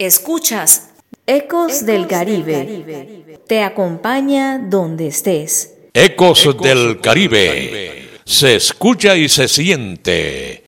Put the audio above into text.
Escuchas Ecos del Caribe. Te acompaña donde estés. Ecos del Caribe. Se escucha y se siente.